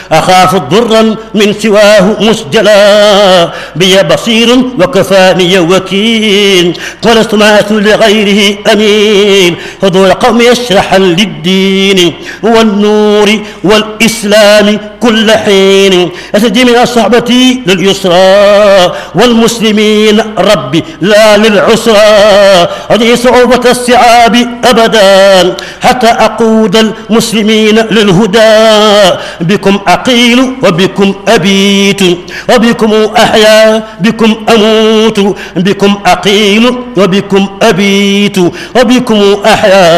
أخاف ضرا من سواه مسجلا بي بصير وكفاني وكيل ولست ماثل لغيره أمين حضور قوم يشرحا للدين والنور والإسلام كل حين أسجي من صحبتي لليسرى والمسلمين ربي لا للعسرى أدعي صعوبة الصعاب أبدا حتى أقود المسلمين للهدى بكم أقيل وبكم أبيت وبكم أحيا بكم أموت بكم أقيل وبكم أبيت وبكم أحيا